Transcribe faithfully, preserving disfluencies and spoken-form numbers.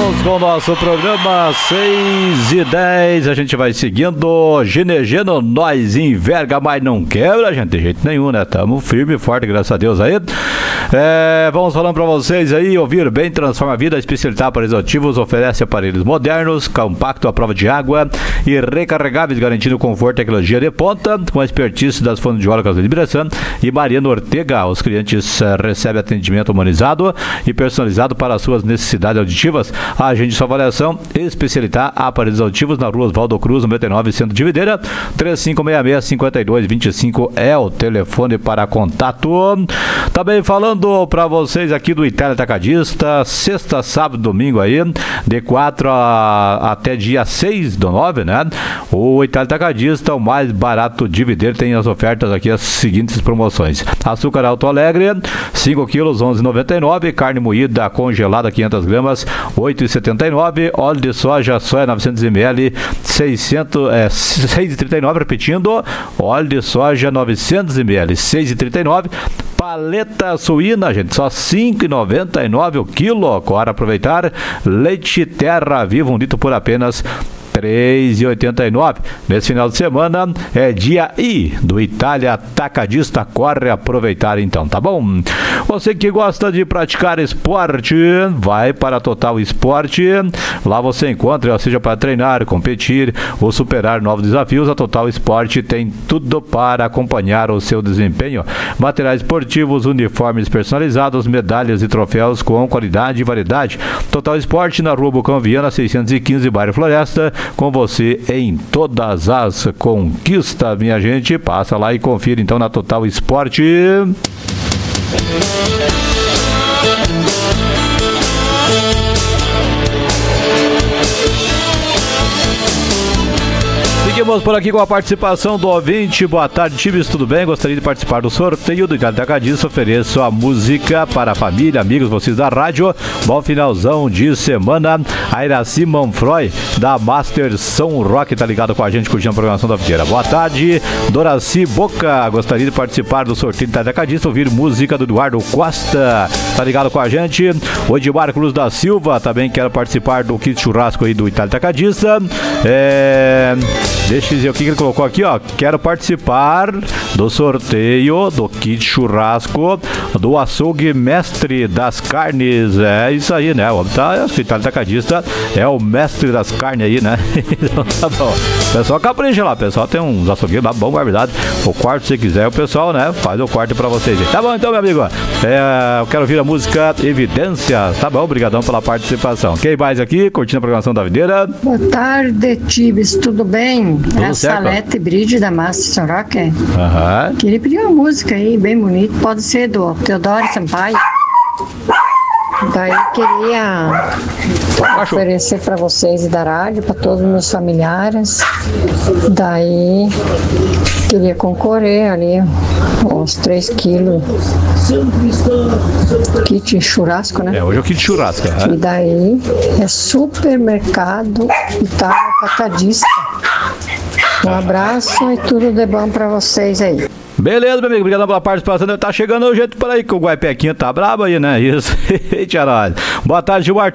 Vamos com o nosso programa seis e dez. A gente vai seguindo. Ginegeno, nós enverga, mas não quebra, gente, de jeito nenhum, né? Tamo firme e forte, graças a Deus aí. É, vamos falando pra vocês aí. Ouvir Bem transforma a vida. Especialidade para executivos, oferece aparelhos modernos, compacto à prova de água e recarregáveis, garantindo conforto e tecnologia de ponta, com a expertise das fonoaudiólogas de Liberação e Mariana Ortega. Os clientes uh, recebem atendimento humanizado e personalizado para as suas necessidades auditivas. Agende sua avaliação. Especialidade aparelhos auditivos na rua Osvaldo Cruz, noventa e nove, Centro de Videira. Três cinco seis seis, cinco dois dois cinco é o telefone para contato. Também falando para vocês aqui do Itália Atacadista, sexta, sábado, domingo aí, de quatro a, até dia seis do nove, né? O Itália Atacadista, o mais barato de Videira, tem as ofertas aqui, as seguintes promoções. Açúcar Alto Alegre, cinco quilos, onze reais e noventa e nove. Carne moída congelada, quinhentas gramas, oito reais e setenta e nove. Óleo de soja, soja novecentos mililitros, seiscentos, é, seis reais e trinta e nove. Repetindo, óleo de soja novecentos mililitros, seis reais e trinta e nove. Paleta suína, gente, só cinco reais e noventa e nove o quilo. Agora aproveitar. Leite Terra Viva, um litro por apenas três reais e oitenta e nove. Nesse final de semana é dia I do Itália Atacadista. Corre aproveitar então, tá bom? Você que gosta de praticar esporte, vai para Total Esporte. Lá você encontra, seja para treinar, competir ou superar novos desafios. A Total Esporte tem tudo para acompanhar o seu desempenho. Materiais esportivos, uniformes personalizados, medalhas e troféus com qualidade e variedade. Total Esporte na Rua Bucão Viana, seiscentos e quinze, bairro Floresta. Com você em todas as conquistas, minha gente. Passa lá e confira então na Total Esporte. Seguimos por aqui com a participação do ouvinte. Boa tarde, times, tudo bem? Gostaria de participar do sorteio do Itália Atacadista. Ofereço a música para a família, amigos, vocês da rádio. Bom finalzão de semana. A Iraci Manfroy, da Master São Roque, tá ligado com a gente, curtindo a programação da Videira. Boa tarde, Doraci Boca. Gostaria de participar do sorteio do Itália Atacadista. Ouvir música do Eduardo Costa, tá ligado com a gente. O Edmar Cruz da Silva, também quero participar do kit churrasco aí do Itália Atacadista. É... Deixa eu dizer o que ele colocou aqui, ó. Quero participar do sorteio do kit churrasco do açougue Mestre das Carnes. É isso aí, né? O tá, o Itália Atacadista é o mestre das carnes aí, né? Então tá bom. Pessoal, capricha lá, pessoal. Tem uns açougueiros lá, bom, verdade. O quarto, se quiser, o pessoal, né? Faz o quarto pra vocês. Tá bom, então, meu amigo. É, eu quero ouvir a música Evidência. Tá bom, obrigadão pela participação. Quem mais aqui? Curtindo a programação da Videira. Boa tarde, Tibes. Tudo bem? Tudo é a certo? Salete Bride da Master São Roque. Aham. Queria pedir uma música aí, bem bonita. Pode ser do Teodoro Sampaio. Daí queria oferecer para vocês e da rádio, para todos os meus familiares. Daí queria concorrer ali uns três quilos kit churrasco, né? É, hoje é o kit churrasco. É. E daí é supermercado Itália Atacadista. Um abraço e tudo de bom para vocês aí. Beleza, meu amigo, obrigado pela participação. Tá chegando o jeito por aí, que o Guaipequinha tá brabo aí, né? Isso. Eita, nós. Boa tarde, Gilmar.